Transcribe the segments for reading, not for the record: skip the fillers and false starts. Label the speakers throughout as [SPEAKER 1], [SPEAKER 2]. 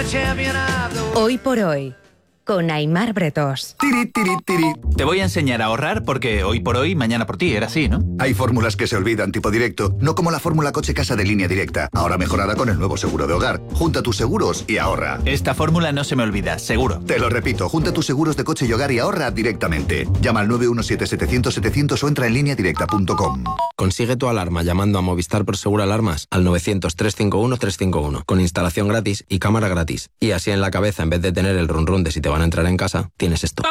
[SPEAKER 1] Hoy por hoy, con Aimar Bretós.
[SPEAKER 2] Tiri, tiri, tiri.
[SPEAKER 3] Te voy a enseñar a ahorrar porque hoy por hoy, mañana por ti, era así, ¿no?
[SPEAKER 2] Hay fórmulas que se olvidan, tipo directo, no como la fórmula coche-casa de Línea Directa, ahora mejorada con el nuevo seguro de hogar. Junta tus seguros y ahorra.
[SPEAKER 3] Esta fórmula no se me olvida, seguro.
[SPEAKER 2] Te lo repito, junta tus seguros de coche y hogar y ahorra directamente. Llama al 917-700-700 o entra en lineadirecta.com.
[SPEAKER 4] Consigue tu alarma llamando a Movistar Prosegur Alarmas al 900-351-351, con instalación gratis y cámara gratis. Y así en la cabeza, en vez de tener el run run de si te van a entrar en casa, tienes esto.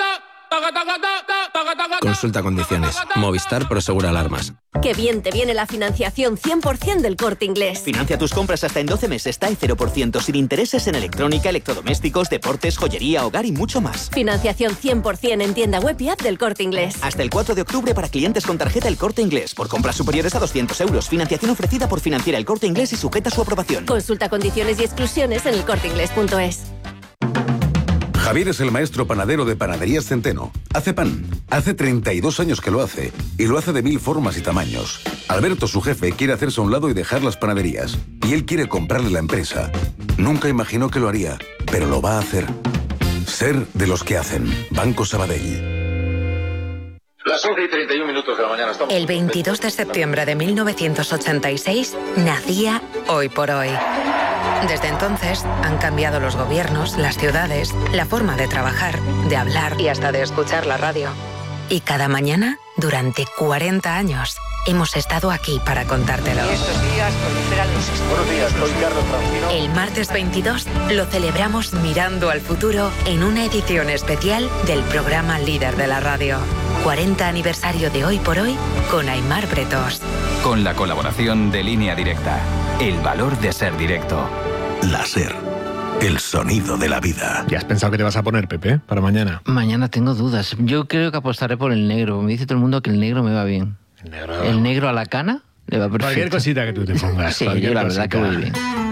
[SPEAKER 4] Consulta condiciones. Movistar Prosegur Alarmas.
[SPEAKER 5] Qué bien te viene la financiación 100% del Corte Inglés.
[SPEAKER 6] Financia tus compras hasta en 12 meses, TAE 0%, sin intereses en electrónica, electrodomésticos, deportes, joyería, hogar y mucho más.
[SPEAKER 5] Financiación 100% en tienda web y app del Corte Inglés.
[SPEAKER 6] Hasta el 4 de octubre para clientes con tarjeta El Corte Inglés. Por compras superiores a 200 euros. Financiación ofrecida por Financiera El Corte Inglés y sujeta a su aprobación.
[SPEAKER 5] Consulta condiciones y exclusiones en elcorteinglés.es.
[SPEAKER 7] Javier es el maestro panadero de Panaderías Centeno. Hace pan. Hace 32 años que lo hace. Y lo hace de 1000 formas y tamaños. Alberto, su jefe, quiere hacerse a un lado y dejar las panaderías. Y él quiere comprarle la empresa. Nunca imaginó que lo haría, pero lo va a hacer. Ser de los que hacen. Banco Sabadell.
[SPEAKER 8] Las 11:31 de la mañana.
[SPEAKER 1] El 22 de septiembre de 1986 nacía Hoy por Hoy. Desde entonces han cambiado los gobiernos, las ciudades, la forma de trabajar, de hablar y hasta de escuchar la radio. Y cada mañana, durante 40 años, hemos estado aquí para contártelo.
[SPEAKER 9] Y estos días proliferan los históricos.
[SPEAKER 8] Buenos días, soy Carlos Francino.
[SPEAKER 1] El martes 22 lo celebramos mirando al futuro en una edición especial del programa líder de la radio. 40 aniversario de Hoy por Hoy con Aimar Bretós.
[SPEAKER 10] Con la colaboración de Línea Directa. El valor de ser directo.
[SPEAKER 7] La SER. El sonido de la vida.
[SPEAKER 11] ¿Ya has pensado que te vas a poner, Pepe, para mañana?
[SPEAKER 12] Mañana tengo dudas. Yo creo que apostaré por el negro. Me dice todo el mundo que el negro me va bien. ¿El negro a la cana? Le va perfecto.
[SPEAKER 11] Cualquier cosita que tú te pongas.
[SPEAKER 12] Sí, yo la verdad que voy bien.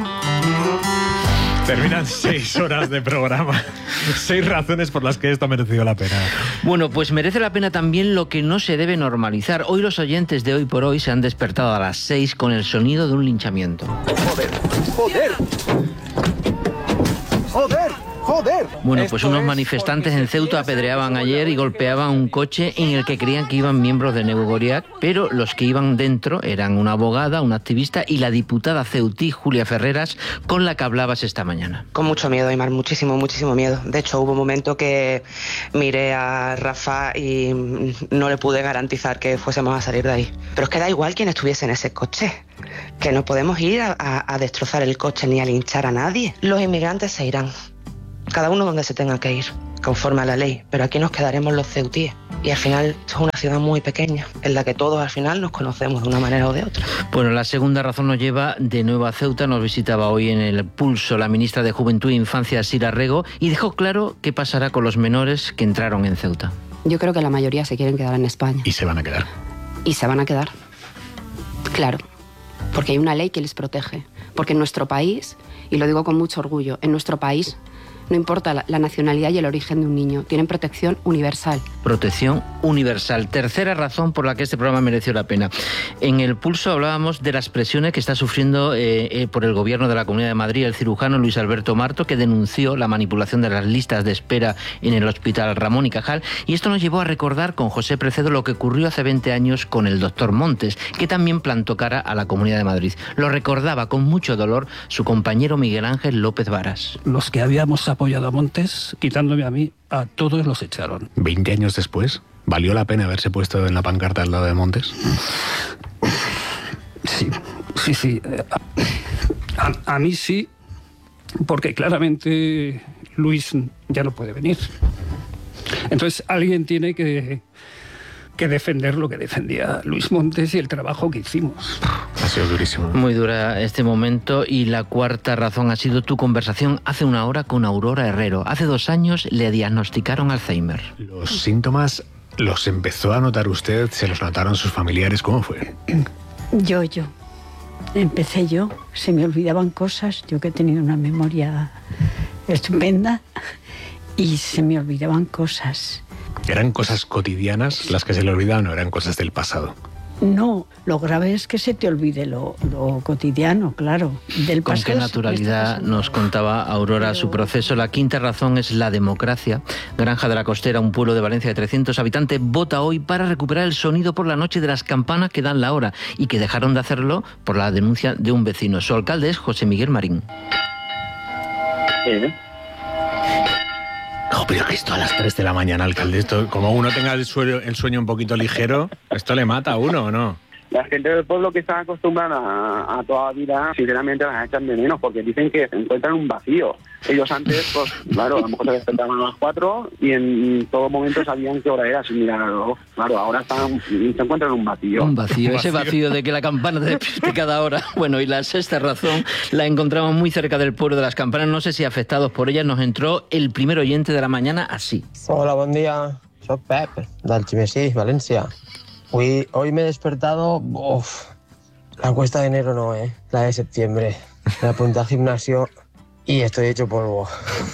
[SPEAKER 11] Terminan 6 horas de programa. 6 razones por las que esto ha merecido la pena.
[SPEAKER 12] Bueno, pues merece la pena también lo que no se debe normalizar. Hoy los oyentes de Hoy por Hoy se han despertado a las 6 con el sonido de un linchamiento.
[SPEAKER 8] ¡Joder! ¡Joder! ¡Joder! ¡Joder!
[SPEAKER 12] Bueno, pues unos manifestantes en Ceuta apedreaban ayer y golpeaban un coche en el que creían que iban miembros de Negu Goriak, pero los que iban dentro eran una abogada, una activista y la diputada ceutí Julia Ferreras, con la que hablabas esta mañana.
[SPEAKER 13] Con mucho miedo, Aimar, muchísimo miedo. De hecho, hubo un momento que miré a Rafa y no le pude garantizar que fuésemos a salir de ahí. Pero es que da igual quién estuviese en ese coche, que no podemos ir a destrozar el coche ni a linchar a nadie. Los inmigrantes se irán. Cada uno donde se tenga que ir, conforme a la ley, pero aquí nos quedaremos los ceutíes. Y al final, esto es una ciudad muy pequeña, en la que todos al final nos conocemos de una manera o de otra.
[SPEAKER 12] Bueno, la segunda razón nos lleva de nuevo a Ceuta. Nos visitaba hoy en el Pulso la ministra de Juventud e Infancia, Sira Rego, y dejó claro qué pasará con los menores que entraron en Ceuta.
[SPEAKER 14] Yo creo que la mayoría se quieren quedar en España.
[SPEAKER 11] Y se van a quedar.
[SPEAKER 14] Y se van a quedar. Claro, porque hay una ley que les protege. Porque en nuestro país, y lo digo con mucho orgullo, en nuestro país no importa la nacionalidad y el origen de un niño, tienen protección universal.
[SPEAKER 12] Protección universal. Tercera razón por la que este programa mereció la pena. En el Pulso hablábamos de las presiones que está sufriendo por el gobierno de la Comunidad de Madrid el cirujano Luis Alberto Marto, que denunció la manipulación de las listas de espera en el Hospital Ramón y Cajal. Y esto nos llevó a recordar con José Precedo lo que ocurrió hace 20 años con el doctor Montes, que también plantó cara a la Comunidad de Madrid. Lo recordaba con mucho dolor su compañero Miguel Ángel López Varas.
[SPEAKER 15] Los que habíamos apoyado a Montes, quitándome a mí, a todos los echaron.
[SPEAKER 11] 20 años después, ¿valió la pena haberse puesto en la pancarta al lado de Montes?
[SPEAKER 15] Sí. A mí sí, porque claramente Luis ya no puede venir. Entonces alguien tiene que defender lo que defendía Luis Montes y el trabajo que hicimos.
[SPEAKER 11] Ha sido durísimo.
[SPEAKER 12] Muy dura este momento. Y la cuarta razón ha sido tu conversación hace una hora con Aurora Herrero. Hace 2 años le diagnosticaron Alzheimer.
[SPEAKER 11] ¿Los síntomas los empezó a notar usted? ¿Se los notaron sus familiares? ¿Cómo fue?
[SPEAKER 16] Yo. Empecé yo. Se me olvidaban cosas. Yo que he tenido una memoria estupenda. Y se me olvidaban cosas.
[SPEAKER 11] ¿Eran cosas cotidianas las que se le olvidaban o eran cosas del pasado?
[SPEAKER 16] No, lo grave es que se te olvide lo cotidiano, claro. Del
[SPEAKER 12] Con qué naturalidad nos contaba Aurora su proceso. La quinta razón es la democracia. Granja de la Costera, un pueblo de Valencia de 300 habitantes, vota hoy para recuperar el sonido por la noche de las campanas que dan la hora y que dejaron de hacerlo por la denuncia de un vecino. Su alcalde es José Miguel Marín.
[SPEAKER 11] No, pero que esto a las 3 de la mañana, alcalde, esto, como uno tenga el sueño un poquito ligero, ¿esto le mata a uno o no?
[SPEAKER 17] La gente del pueblo que está acostumbrada a toda la vida, sinceramente las echan de menos porque dicen que encuentran un vacío. Ellos antes, pues claro, a lo mejor se despertaban a las 4 y en todo momento sabían qué hora era sin mirar el reloj. Claro, ahora se encuentran un vacío.
[SPEAKER 12] Un vacío, ese vacío de que la campana te despierte cada hora. Bueno, y la sexta razón la encontramos muy cerca del pueblo de las campanas. No sé si afectados por ella nos entró el primer oyente de la mañana así.
[SPEAKER 18] Hola, buen día. Soy Pep, d'Algemesí, Valencia. Hoy me he despertado, la cuesta de enero no, la de septiembre. Me apunté al gimnasio y estoy hecho polvo.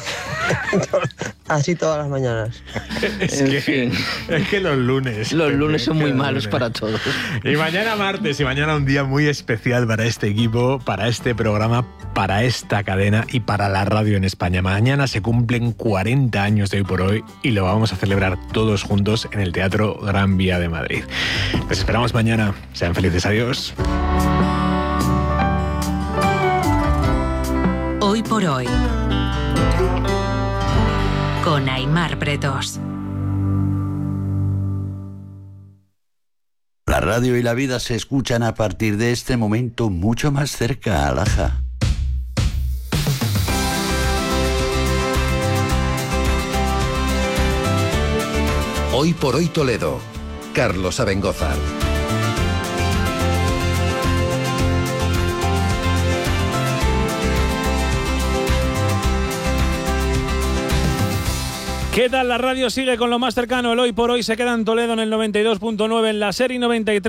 [SPEAKER 18] Así todas las mañanas.
[SPEAKER 11] Es que los lunes.
[SPEAKER 12] Los lunes son muy malos para todos.
[SPEAKER 11] Y mañana martes, y mañana un día muy especial para este equipo, para este programa, para esta cadena y para la radio en España. Mañana se cumplen 40 años de Hoy por Hoy y lo vamos a celebrar todos juntos en el Teatro Gran Vía de Madrid. Les esperamos mañana. Sean felices. Adiós.
[SPEAKER 1] Hoy por Hoy, con Aimar Bretos.
[SPEAKER 19] La radio y la vida se escuchan a partir de este momento mucho más cerca, Alaja.
[SPEAKER 20] Hoy por Hoy Toledo, Carlos Abengózar.
[SPEAKER 21] ¿Qué tal? La radio sigue con lo más cercano. El Hoy por Hoy se queda en Toledo en el 92.9, en la SER y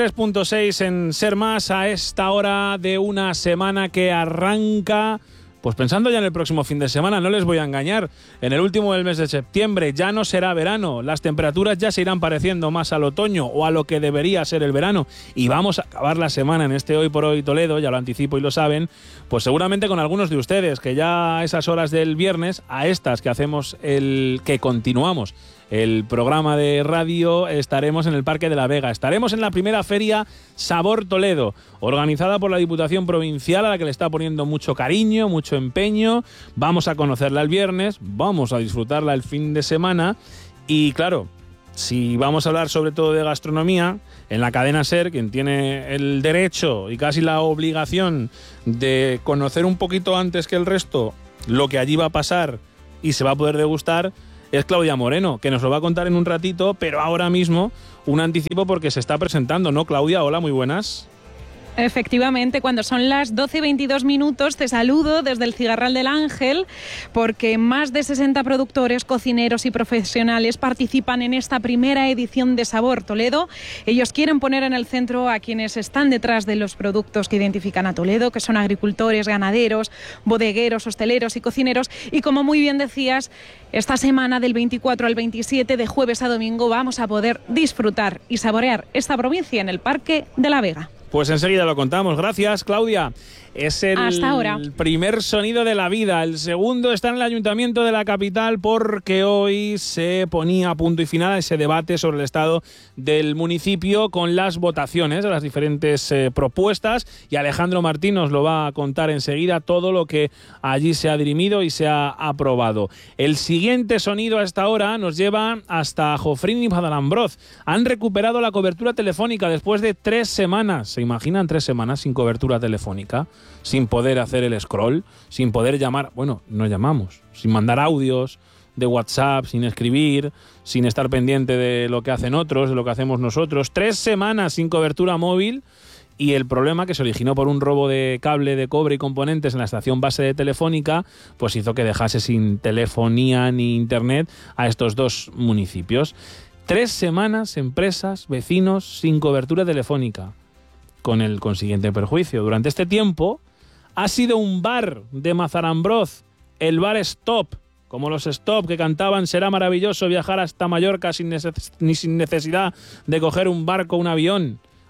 [SPEAKER 21] 93.6 en Ser Más, a esta hora de una semana que arranca, pues pensando ya en el próximo fin de semana. No les voy a engañar, en el último del mes de septiembre ya no será verano, las temperaturas ya se irán pareciendo más al otoño o a lo que debería ser el verano, y vamos a acabar la semana en este Hoy por Hoy Toledo, ya lo anticipo y lo saben, pues seguramente con algunos de ustedes que ya a esas horas del viernes, a estas que hacemos que continuamos el programa de radio, estaremos en el Parque de la Vega. Estaremos en la primera feria Sabor Toledo, organizada por la Diputación Provincial, a la que le está poniendo mucho cariño, mucho empeño. Vamos a conocerla el viernes, vamos a disfrutarla el fin de semana y claro, si vamos a hablar sobre todo de gastronomía, en la cadena SER, quien tiene el derecho y casi la obligación de conocer un poquito antes que el resto lo que allí va a pasar y se va a poder degustar, es Claudia Moreno, que nos lo va a contar en un ratito, pero ahora mismo un anticipo porque se está presentando, ¿no, Claudia? Hola, muy buenas.
[SPEAKER 22] Efectivamente, cuando son las 12:22 te saludo desde el Cigarral del Ángel, porque más de 60 productores, cocineros y profesionales participan en esta primera edición de Sabor Toledo. Ellos quieren poner en el centro a quienes están detrás de los productos que identifican a Toledo, que son agricultores, ganaderos, bodegueros, hosteleros y cocineros. Y como muy bien decías, esta semana del 24 al 27, de jueves a domingo, vamos a poder disfrutar y saborear esta provincia en el Parque de la Vega.
[SPEAKER 21] Pues enseguida lo contamos. Gracias, Claudia. Es el primer sonido de la vida. El segundo está en el Ayuntamiento de la capital, porque hoy se ponía a punto y final ese debate sobre el estado del municipio con las votaciones de las diferentes propuestas, y Alejandro Martín nos lo va a contar enseguida todo lo que allí se ha dirimido y se ha aprobado. El siguiente sonido a esta hora nos lleva hasta Jofrín y Madalambroz. Han recuperado la cobertura telefónica después de 3 semanas. ¿Se imaginan 3 semanas sin cobertura telefónica? Sin poder hacer el scroll, sin poder llamar, bueno, no llamamos, sin mandar audios de WhatsApp, sin escribir, sin estar pendiente de lo que hacen otros, de lo que hacemos nosotros. 3 semanas sin cobertura móvil, y el problema, que se originó por un robo de cable de cobre y componentes en la estación base de Telefónica, pues hizo que dejase sin telefonía ni internet a estos 2 municipios. 3 semanas, empresas, vecinos, sin cobertura telefónica, con el consiguiente perjuicio. Durante este tiempo ha sido un bar de Mazarambroz, el bar Stop, como los Stop que cantaban "Será maravilloso viajar hasta Mallorca sin necesidad de coger un barco o un avión".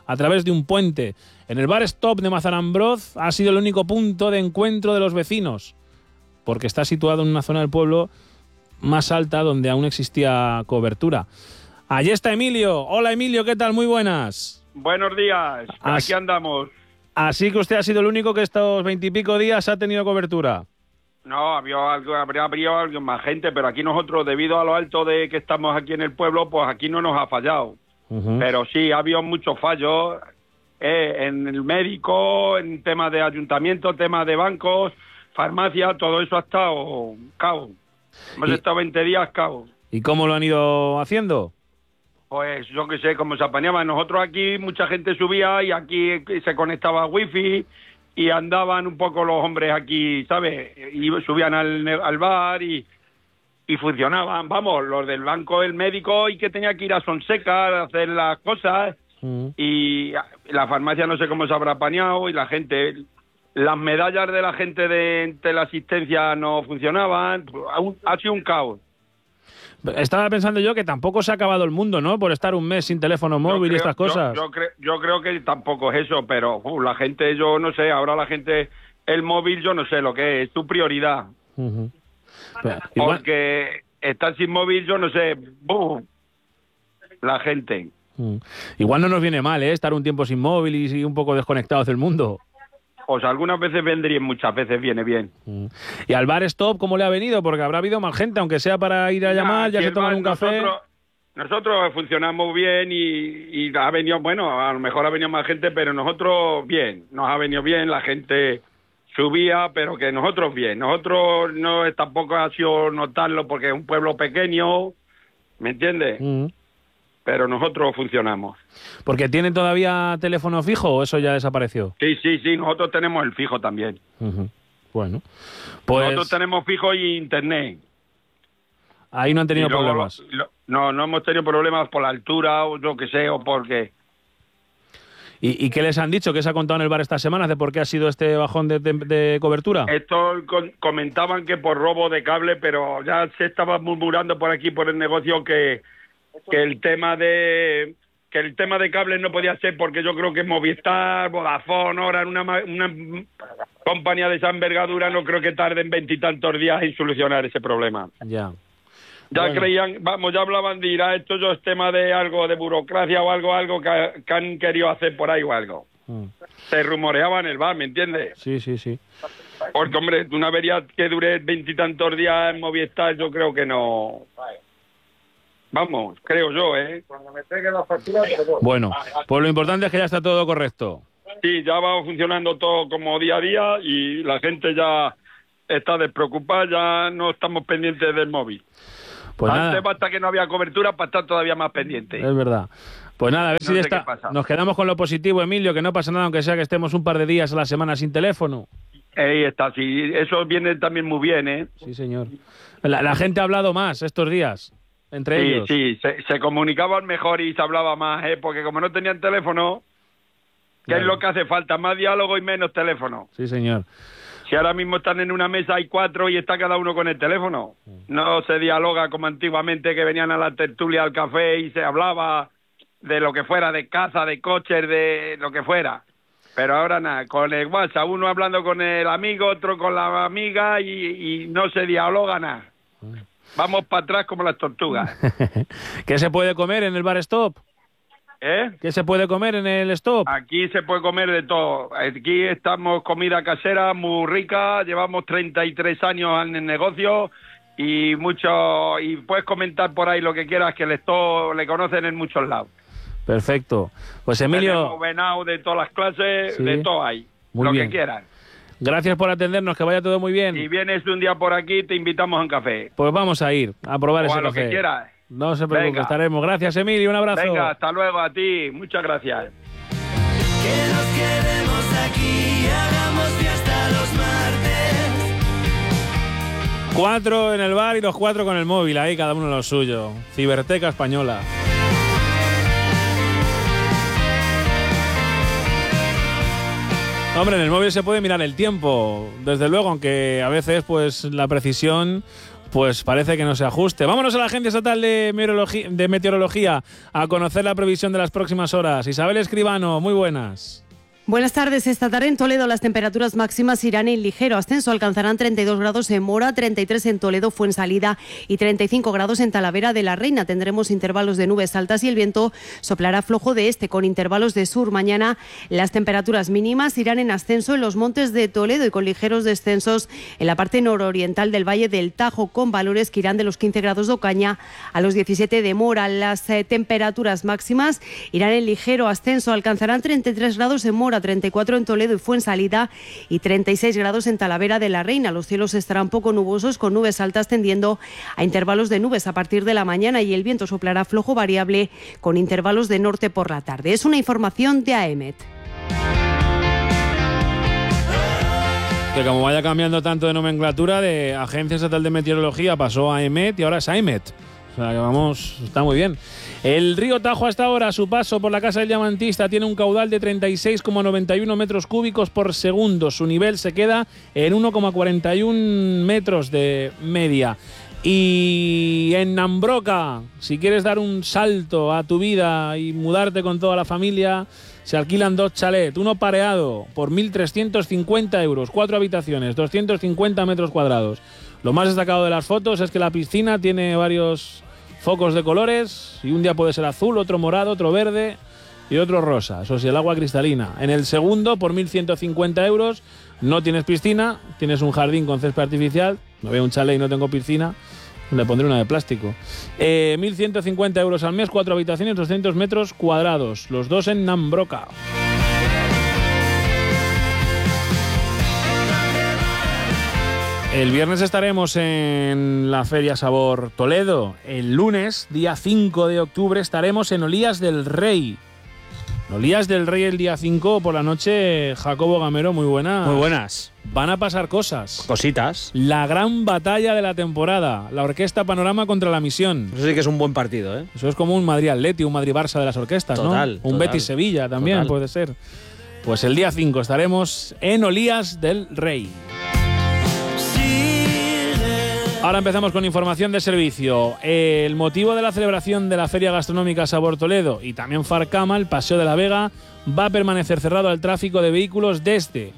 [SPEAKER 21] a través de un puente. En el bar Stop de Mazarambroz ha sido el único punto de encuentro de los vecinos, porque está situado en una zona del pueblo más alta donde aún existía cobertura. Allí está Emilio. Hola Emilio, ¿qué tal? Muy buenas.
[SPEAKER 2] Buenos días, aquí andamos.
[SPEAKER 21] Así que usted ha sido el único que estos 20 y pico días ha tenido cobertura.
[SPEAKER 2] No, habría más gente, pero aquí nosotros, debido a lo alto de que estamos aquí en el pueblo, pues aquí no nos ha fallado. Pero sí, ha habido muchos fallos en el médico, en temas de ayuntamiento, temas de bancos, farmacia, todo eso ha estado caos. Hemos estado 20 días caos.
[SPEAKER 21] ¿Y cómo lo han ido haciendo?
[SPEAKER 2] Pues yo qué sé, cómo se apañaba. Nosotros aquí mucha gente subía y aquí se conectaba a wifi y andaban un poco los hombres aquí, ¿sabes? Y subían al bar y funcionaban. Vamos, los del banco, el médico, y que tenía que ir a Sonseca a hacer las cosas. Y la farmacia no sé cómo se habrá apañado, y la gente, las medallas de la gente de la asistencia no funcionaban. Ha sido un caos.
[SPEAKER 21] Estaba pensando yo que tampoco se ha acabado el mundo, ¿no? Por estar un mes sin teléfono móvil y estas cosas.
[SPEAKER 2] Yo creo que tampoco es eso, pero la gente, yo no sé, ahora la gente, el móvil yo no sé lo que es tu prioridad. Porque estar sin móvil yo no sé, la gente.
[SPEAKER 21] Igual no nos viene mal, estar un tiempo sin móvil y un poco desconectados del mundo.
[SPEAKER 2] Pues algunas veces vendría, muchas veces viene bien.
[SPEAKER 21] ¿Y al bar Stop cómo le ha venido? Porque habrá habido más gente, aunque sea para ir a llamar, ya se toman un café.
[SPEAKER 2] Nosotros funcionamos bien y ha venido, bueno, a lo mejor ha venido más gente, pero nosotros bien, nos ha venido bien, la gente subía, pero que nosotros bien. Nosotros no tampoco ha sido notarlo porque es un pueblo pequeño, ¿me entiendes? Pero nosotros funcionamos.
[SPEAKER 21] ¿Porque tienen todavía teléfono fijo o eso ya desapareció?
[SPEAKER 2] Sí, nosotros tenemos el fijo también.
[SPEAKER 21] Bueno, pues...
[SPEAKER 2] Nosotros tenemos fijo y internet.
[SPEAKER 21] Ahí no han tenido problemas.
[SPEAKER 2] No hemos tenido problemas por la altura o yo que sé, o porque...
[SPEAKER 21] ¿Y qué les han dicho? ¿Qué se ha contado en el bar estas semanas de por qué ha sido este bajón de cobertura?
[SPEAKER 2] Esto comentaban que por robo de cable, pero ya se estaba murmurando por aquí, por el negocio, que el tema de cables no podía ser, porque yo creo que Movistar, Vodafone, ahora una compañía de esa envergadura no creo que tarden 20 y tantos días en solucionar ese problema.
[SPEAKER 21] Ya
[SPEAKER 2] creían, ya hablaban de ir a esto, es tema de algo de burocracia o algo que han querido hacer por ahí o algo. Se rumoreaba en el bar, ¿me entiendes?
[SPEAKER 21] Sí.
[SPEAKER 2] Porque, hombre, una avería que dure 20 y tantos días en Movistar, yo creo que no... Vamos, creo yo, Cuando me traigan la factura...
[SPEAKER 21] Bueno, pues lo importante es que ya está todo correcto.
[SPEAKER 2] Sí, ya va funcionando todo como día a día y la gente ya está despreocupada, ya no estamos pendientes del móvil.
[SPEAKER 21] Pues
[SPEAKER 2] antes basta que no había cobertura para estar todavía más pendiente.
[SPEAKER 21] Es verdad. Pues nada, a ver si nos quedamos con lo positivo, Emilio, que no pasa nada aunque sea que estemos un par de días a la semana sin teléfono.
[SPEAKER 2] Ahí está, sí, eso viene también muy bien,
[SPEAKER 21] Sí, señor. La gente ha hablado más estos días. Entre ellos.
[SPEAKER 2] Sí, se comunicaban mejor y se hablaba más, porque como no tenían teléfono, ¿qué es lo que hace falta? Más diálogo y menos teléfono.
[SPEAKER 21] Sí, señor.
[SPEAKER 2] Si ahora mismo están en una mesa, hay 4 y está cada uno con el teléfono. No se dialoga como antiguamente, que venían a la tertulia, al café y se hablaba de lo que fuera, de caza, de coches, de lo que fuera. Pero ahora nada, con el WhatsApp, uno hablando con el amigo, otro con la amiga y no se dialoga nada. Vamos para atrás como las tortugas.
[SPEAKER 21] ¿Qué se puede comer en el bar Stop? ¿Qué se puede comer en el Stop?
[SPEAKER 2] Aquí se puede comer de todo. Aquí estamos comida casera muy rica. Llevamos 33 años en el negocio y puedes comentar por ahí lo que quieras, que el Stop le conocen en muchos lados.
[SPEAKER 21] Perfecto. Pues Emilio...
[SPEAKER 2] Tenemos venado de todas las clases,
[SPEAKER 21] sí,
[SPEAKER 2] de todo ahí.
[SPEAKER 21] Muy bien.
[SPEAKER 2] Que quieran.
[SPEAKER 21] Gracias por atendernos, que vaya todo muy bien.
[SPEAKER 2] Si vienes un día por aquí, te invitamos a un café.
[SPEAKER 21] Pues vamos a ir a probar ese
[SPEAKER 2] café. O a lo que quieras.
[SPEAKER 21] No se preocupe, estaremos. Gracias, Emilio, un abrazo.
[SPEAKER 2] Venga, hasta luego a ti. Muchas gracias.
[SPEAKER 3] Que nos quedemos aquí y hagamos fiesta los martes.
[SPEAKER 21] 4 en el bar y los 4 con el móvil, ahí cada uno lo suyo. Ciberteca española. Hombre, en el móvil se puede mirar el tiempo, desde luego, aunque a veces pues la precisión pues parece que no se ajuste. Vámonos a la Agencia Estatal de Meteorología a conocer la previsión de las próximas horas. Isabel Escribano, muy buenas.
[SPEAKER 4] Buenas tardes. Esta tarde en Toledo las temperaturas máximas irán en ligero ascenso. Alcanzarán 32 grados en Mora, 33 en Toledo, Fuensalida y 35 grados en Talavera de la Reina. Tendremos intervalos de nubes altas y el viento soplará flojo de este con intervalos de sur. Mañana las temperaturas mínimas irán en ascenso en los montes de Toledo y con ligeros descensos en la parte nororiental del Valle del Tajo, con valores que irán de los 15 grados de Ocaña a los 17 de Mora. Las temperaturas máximas irán en ligero ascenso. Alcanzarán 33 grados en Mora, 34 en Toledo y Fuensalida y 36 grados en Talavera de la Reina. Los cielos estarán poco nubosos con nubes altas tendiendo a intervalos de nubes a partir de la mañana y el viento soplará flojo variable con intervalos de norte por la tarde. Es una información de AEMET.
[SPEAKER 21] Que como vaya cambiando tanto de nomenclatura, de Agencia Estatal de Meteorología pasó a AEMET y ahora es AEMET. O sea que vamos, está muy bien. El río Tajo hasta ahora, a su paso por la Casa del Diamantista, tiene un caudal de 36,91 metros cúbicos por segundo. Su nivel se queda en 1,41 metros de media. Y en Nambroca, si quieres dar un salto a tu vida y mudarte con toda la familia, se alquilan 2 chalets, uno pareado por 1.350 euros, 4 habitaciones, 250 metros cuadrados. Lo más destacado de las fotos es que la piscina tiene varios focos de colores y un día puede ser azul, otro morado, otro verde y otro rosa. Eso sí, el agua cristalina. En el segundo, por 1.150 euros, no tienes piscina, tienes un jardín con césped artificial. Me veo un chalet y no tengo piscina, le pondré una de plástico. 1.150 euros al mes, 4 habitaciones, 200 metros cuadrados. Los dos en Nambroca. El viernes estaremos en la Feria Sabor Toledo. El lunes, día 5 de octubre, estaremos en Olías del Rey. Olías del Rey el día 5 por la noche. Jacobo Gamero, muy buenas.
[SPEAKER 6] Muy buenas.
[SPEAKER 21] Van a pasar cosas.
[SPEAKER 6] Cositas.
[SPEAKER 21] La gran batalla de la temporada. La Orquesta Panorama contra la Misión.
[SPEAKER 6] Eso sí que es un buen partido, ¿eh?
[SPEAKER 21] Eso es como un Madrid-Atleti, un Madrid-Barça de las orquestas,
[SPEAKER 6] total,
[SPEAKER 21] ¿no? Un Betis-Sevilla también total. Puede ser. Pues el día 5 estaremos en Olías del Rey. Ahora empezamos con información de servicio. El motivo de la celebración de la Feria Gastronómica Sabor Toledo y también Farcama, el Paseo de la Vega, va a permanecer cerrado al tráfico de vehículos desde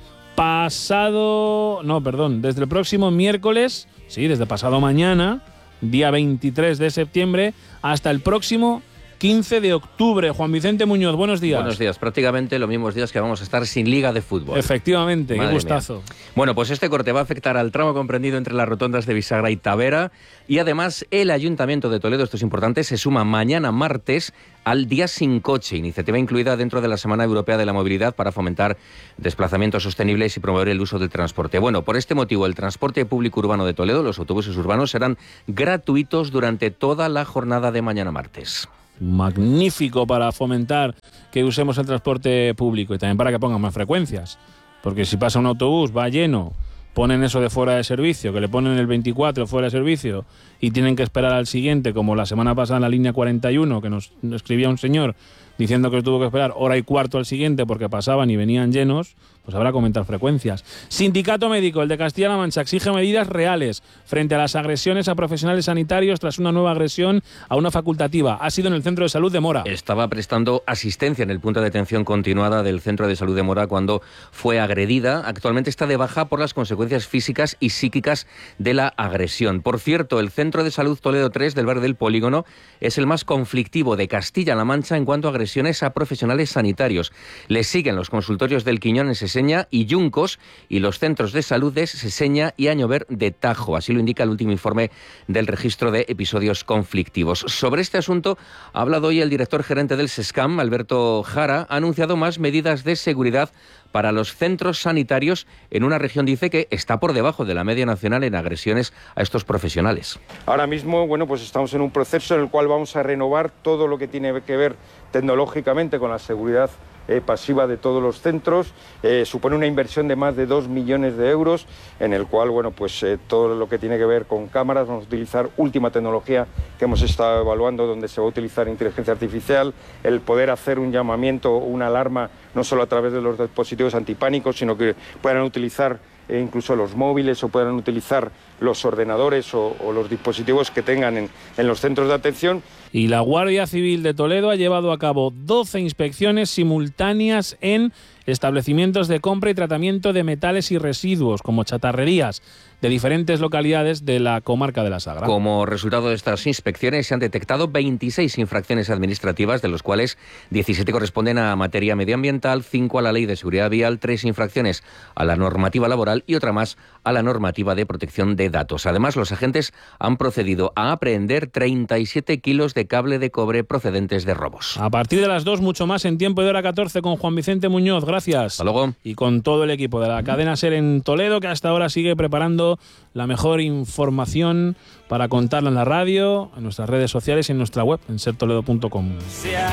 [SPEAKER 21] el próximo miércoles, desde pasado mañana, día 23 de septiembre, hasta el próximo 15 de octubre. Juan Vicente Muñoz, buenos días.
[SPEAKER 23] Buenos días, prácticamente los mismos días que vamos a estar sin liga de fútbol.
[SPEAKER 21] Efectivamente, qué gustazo.
[SPEAKER 23] Bueno, pues este corte va a afectar al tramo comprendido entre las rotondas de Bisagra y Tavera y además el Ayuntamiento de Toledo, esto es importante, se suma mañana martes al Día Sin Coche, iniciativa incluida dentro de la Semana Europea de la Movilidad para fomentar desplazamientos sostenibles y promover el uso del transporte. Bueno, por este motivo el transporte público urbano de Toledo, los autobuses urbanos, serán gratuitos durante toda la jornada de mañana martes.
[SPEAKER 21] Magnífico para fomentar que usemos el transporte público y también para que pongan más frecuencias, porque si pasa un autobús, va lleno, ponen eso de fuera de servicio, que le ponen el 24 fuera de servicio y tienen que esperar al siguiente, como la semana pasada en la línea 41, que nos escribía un señor diciendo que tuvo que esperar hora y cuarto al siguiente porque pasaban y venían llenos, pues habrá que aumentar frecuencias. Sindicato Médico, el de Castilla-La Mancha, exige medidas reales frente a las agresiones a profesionales sanitarios tras una nueva agresión a una facultativa. Ha sido en el Centro de Salud de Mora.
[SPEAKER 23] Estaba prestando asistencia en el punto de atención continuada del Centro de Salud de Mora cuando fue agredida. Actualmente está de baja por las consecuencias físicas y psíquicas de la agresión. Por cierto, el Centro de Salud Toledo 3 del barrio del Polígono es el más conflictivo de Castilla-La Mancha en cuanto a agresiones a profesionales sanitarios. Le siguen los consultorios del Quiñón en Seseña y Yuncos y los centros de salud de Seseña y Añover de Tajo. Así lo indica el último informe del registro de episodios conflictivos. Sobre este asunto ha hablado hoy el director gerente del SESCAM, Alberto Jara. Ha anunciado más medidas de seguridad para los centros sanitarios en una región, dice, que está por debajo de la media nacional en agresiones a estos profesionales.
[SPEAKER 24] Ahora mismo, pues estamos en un proceso en el cual vamos a renovar todo lo que tiene que ver tecnológicamente con la seguridad pasiva de todos los centros, supone una inversión de más de 2 millones de euros, en el cual, bueno, pues todo lo que tiene que ver con cámaras, vamos a utilizar última tecnología que hemos estado evaluando, donde se va a utilizar inteligencia artificial, el poder hacer un llamamiento, una alarma, no solo a través de los dispositivos antipánicos, sino que puedan utilizar incluso los móviles o puedan utilizar los ordenadores o los dispositivos que tengan en los centros de atención.
[SPEAKER 21] Y la Guardia Civil de Toledo ha llevado a cabo 12 inspecciones simultáneas en establecimientos de compra y tratamiento de metales y residuos, como chatarrerías, de diferentes localidades de la comarca de la Sagra.
[SPEAKER 23] Como resultado de estas inspecciones se han detectado 26 infracciones administrativas, de los cuales 17 corresponden a materia medioambiental, 5 a la Ley de Seguridad Vial, 3 infracciones a la normativa laboral y otra más a la normativa de protección de datos. Además, los agentes han procedido a apreender 37 kilos de cable de cobre procedentes de robos.
[SPEAKER 21] A partir de las 2, mucho más en Tiempo de Hora 14 con Juan Vicente Muñoz. Gracias.
[SPEAKER 23] Hasta luego.
[SPEAKER 21] Y con todo el equipo de la cadena SER en Toledo, que hasta ahora sigue preparando la mejor información para contarla en la radio, en nuestras redes sociales y en nuestra web, en sertoledo.com.